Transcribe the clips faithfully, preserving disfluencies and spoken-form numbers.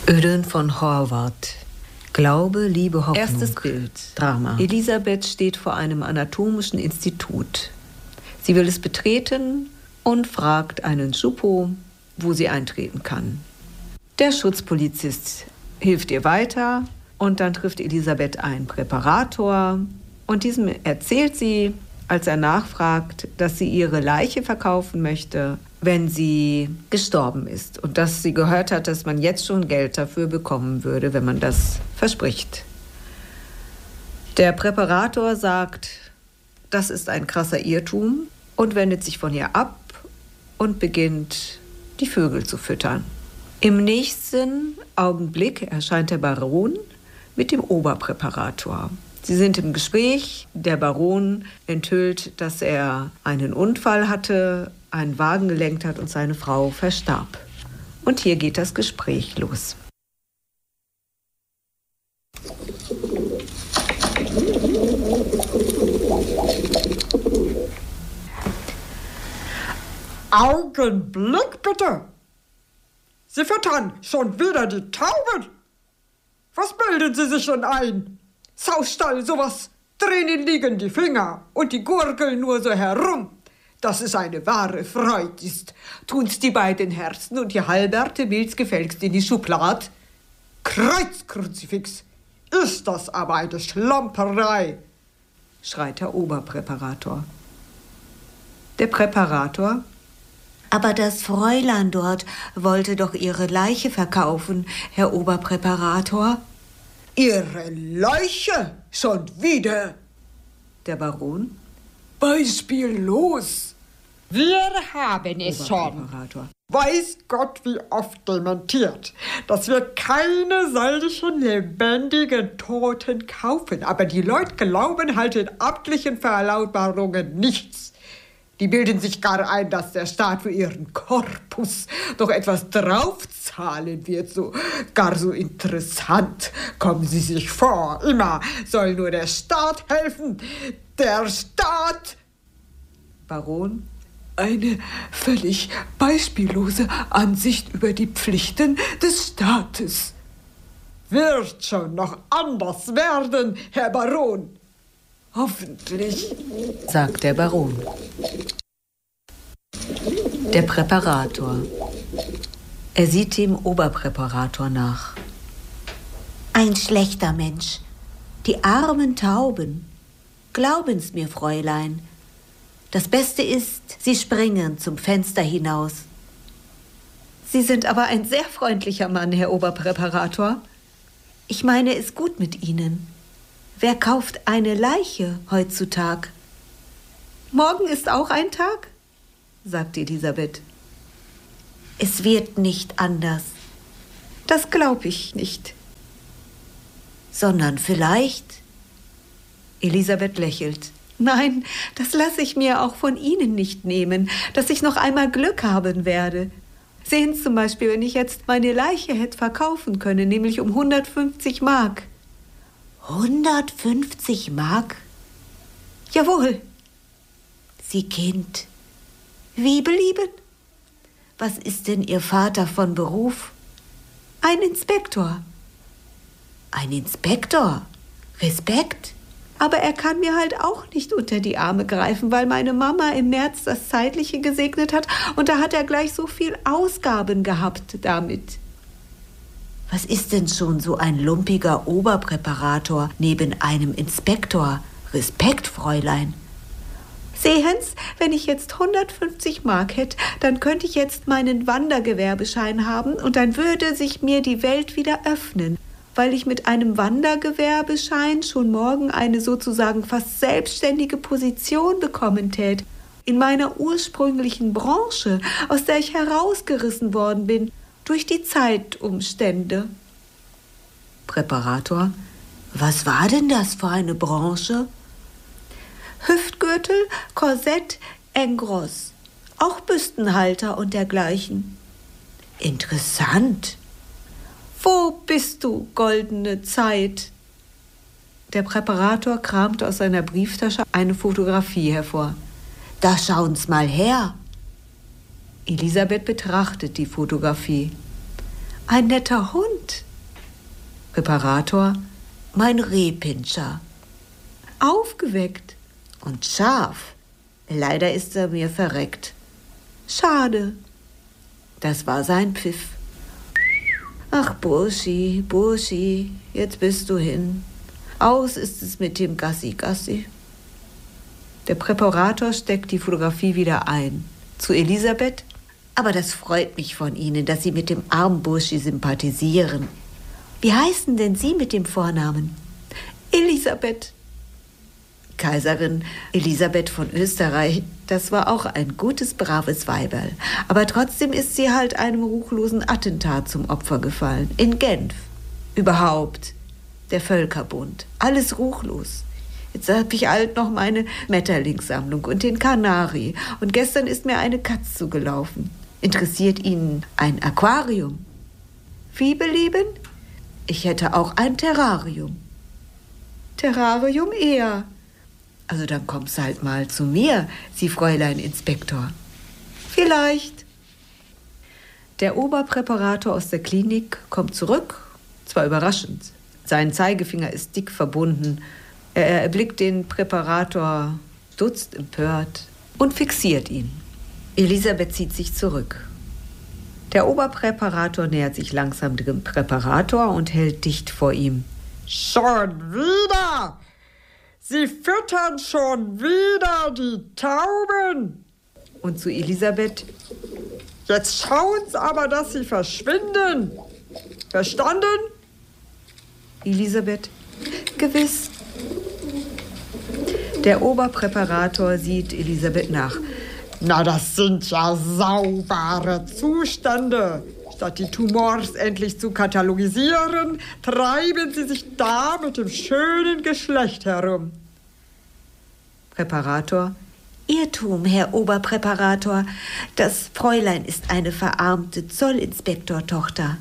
Ödön von Horvath. Glaube, Liebe, Hoffnung. Erstes Bild. Drama. Elisabeth steht vor einem anatomischen Institut. Sie will es betreten und fragt einen Schupo, wo sie eintreten kann. Der Schutzpolizist hilft ihr weiter und dann trifft Elisabeth einen Präparator und diesem erzählt sie, als er nachfragt, dass sie ihre Leiche verkaufen möchte, wenn sie gestorben ist und dass sie gehört hat, dass man jetzt schon Geld dafür bekommen würde, wenn man das verspricht. Der Präparator sagt, das ist ein krasser Irrtum und wendet sich von ihr ab und beginnt, die Vögel zu füttern. Im nächsten Augenblick erscheint der Baron mit dem Oberpräparator. Sie sind im Gespräch. Der Baron enthüllt, dass er einen Unfall hatte, einen Wagen gelenkt hat und seine Frau verstarb. Und hier geht das Gespräch los. Augenblick bitte! Sie füttern schon wieder die Tauben! Was bilden Sie sich denn ein? Saustall, sowas, drinnen liegen die Finger und die gurgeln nur so herum. Dass es eine wahre Freude ist, tun's die beiden Herzen und die halberte bildgefälligst in die Schublade. Kreuzkruzifix, ist das aber eine Schlamperei, schreit der Oberpräparator. Der Präparator: Aber das Fräulein dort wollte doch ihre Leiche verkaufen, Herr Oberpräparator. Ihre Leiche? Schon wieder? Der Baron: Beispiellos. Wir haben es schon. Weiß Gott, wie oft dementiert, dass wir keine solchen lebendigen Toten kaufen. Aber die Leute glauben halt in amtlichen Verlautbarungen nichts. Die bilden sich gar ein, dass der Staat für ihren Korpus doch etwas draufzahlen wird. So, gar so interessant kommen sie sich vor. Immer soll nur der Staat helfen. Der Staat! Baron: Eine völlig beispiellose Ansicht über die Pflichten des Staates. Wird schon noch anders werden, Herr Baron. Hoffentlich, sagt der Baron. Der Präparator. Er sieht dem Oberpräparator nach. Ein schlechter Mensch. Die armen Tauben. Glauben's mir, Fräulein. Das Beste ist, Sie springen zum Fenster hinaus. Sie sind aber ein sehr freundlicher Mann, Herr Oberpräparator. Ich meine es gut mit Ihnen. Wer kauft eine Leiche heutzutage? Morgen ist auch ein Tag, sagt Elisabeth. Es wird nicht anders. Das glaube ich nicht. Sondern vielleicht? Elisabeth lächelt. Nein, das lasse ich mir auch von Ihnen nicht nehmen, dass ich noch einmal Glück haben werde. Sehen Sie zum Beispiel, wenn ich jetzt meine Leiche hätte verkaufen können, nämlich um hundertfünfzig Mark. hundertfünfzig Mark? Jawohl. Sie Kind, wie belieben? Was ist denn Ihr Vater von Beruf? Ein Inspektor. Ein Inspektor? Respekt? Aber er kann mir halt auch nicht unter die Arme greifen, weil meine Mama im März das Zeitliche gesegnet hat und da hat er gleich so viel Ausgaben gehabt damit. Was ist denn schon so ein lumpiger Oberpräparator neben einem Inspektor? Respekt, Fräulein. Sehen's, wenn ich jetzt hundertfünfzig Mark hätte, dann könnte ich jetzt meinen Wandergewerbeschein haben und dann würde sich mir die Welt wieder öffnen, weil ich mit einem Wandergewerbeschein schon morgen eine sozusagen fast selbstständige Position bekommen tät. In meiner ursprünglichen Branche, aus der ich herausgerissen worden bin, durch die Zeitumstände. Präparator: Was war denn das für eine Branche? Hüftgürtel, Korsett, Engros, auch Büstenhalter und dergleichen. Interessant. Wo bist du, goldene Zeit? Der Präparator kramt aus seiner Brieftasche eine Fotografie hervor. Da schauen's mal her. Elisabeth betrachtet die Fotografie. Ein netter Hund, Präparator: Mein Rehpinscher. Aufgeweckt. Und scharf. Leider ist er mir verreckt. Schade. Das war sein Pfiff. Ach, Burschi, Burschi, jetzt bist du hin. Aus ist es mit dem Gassi, Gassi. Der Präparator steckt die Fotografie wieder ein. Zu Elisabeth: Aber das freut mich von Ihnen, dass Sie mit dem armen Burschi sympathisieren. Wie heißen denn Sie mit dem Vornamen? Elisabeth. Kaiserin Elisabeth von Österreich, das war auch ein gutes, braves Weiberl. Aber trotzdem ist sie halt einem ruchlosen Attentat zum Opfer gefallen. In Genf. Überhaupt. Der Völkerbund. Alles ruchlos. Jetzt habe ich alt noch meine Schmetterlingssammlung und den Kanari. Und gestern ist mir eine Katz zugelaufen. Interessiert Ihnen ein Aquarium? Wie belieben? Ich hätte auch ein Terrarium. Terrarium eher. Also dann kommst halt mal zu mir, Sie Fräulein Inspektor. Vielleicht. Der Oberpräparator aus der Klinik kommt zurück, zwar überraschend. Sein Zeigefinger ist dick verbunden. Er erblickt den Präparator, stutzt empört und fixiert ihn. Elisabeth zieht sich zurück. Der Oberpräparator nähert sich langsam dem Präparator und hält dicht vor ihm. Schon wieder! Sie füttern schon wieder die Tauben! Und zu Elisabeth: Jetzt schauen Sie aber, dass Sie verschwinden! Verstanden? Elisabeth: Gewiss. Der Oberpräparator sieht Elisabeth nach. Na, das sind ja saubare Zustände. Statt die Tumors endlich zu katalogisieren, treiben Sie sich da mit dem schönen Geschlecht herum. Präparator: Irrtum, Herr Oberpräparator. Das Fräulein ist eine verarmte Zollinspektortochter.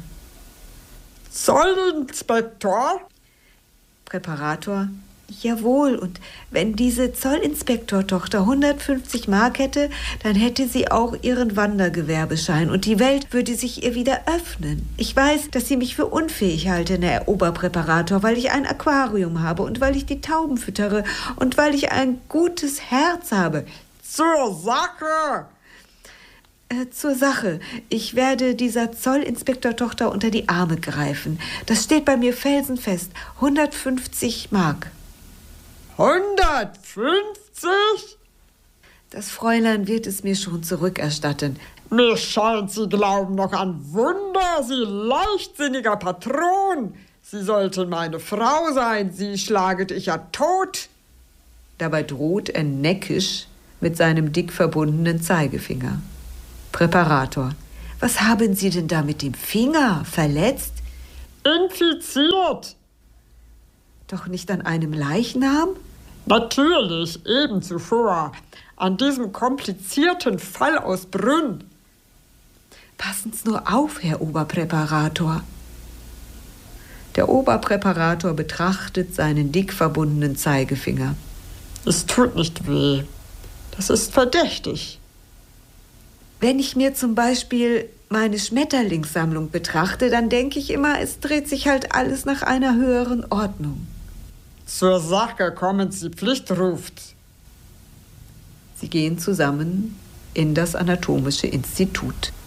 Zollinspektor? Präparator: Jawohl, und wenn diese Zollinspektortochter hundertfünfzig Mark hätte, dann hätte sie auch ihren Wandergewerbeschein und die Welt würde sich ihr wieder öffnen. Ich weiß, dass Sie mich für unfähig halten, Herr Oberpräparator, weil ich ein Aquarium habe und weil ich die Tauben füttere und weil ich ein gutes Herz habe. Zur Sache! Äh, zur Sache. Ich werde dieser Zollinspektortochter unter die Arme greifen. Das steht bei mir felsenfest. hundertfünfzig Mark. hundertfünfzig? Das Fräulein wird es mir schon zurückerstatten. Mir scheint, Sie glauben noch an Wunder, Sie leichtsinniger Patron. Sie sollten meine Frau sein, Sie schlaget ich ja tot. Dabei droht er neckisch mit seinem dick verbundenen Zeigefinger. Präparator: Was haben Sie denn da mit dem Finger? Verletzt? Infiziert. Doch nicht an einem Leichnam? Natürlich, eben zuvor. An diesem komplizierten Fall aus Brünn. Passen Sie nur auf, Herr Oberpräparator. Der Oberpräparator betrachtet seinen dick verbundenen Zeigefinger. Es tut nicht weh. Das ist verdächtig. Wenn ich mir zum Beispiel meine Schmetterlingssammlung betrachte, dann denke ich immer, es dreht sich halt alles nach einer höheren Ordnung. Zur Sache kommen Sie, Pflicht ruft. Sie gehen zusammen in das Anatomische Institut.